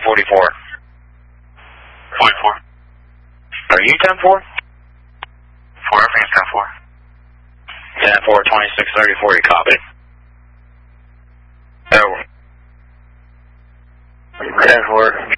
44? 44. Are you 10-4? 4, everything's 10-4. 10-4, 2634, you copy. Oh. 10-4.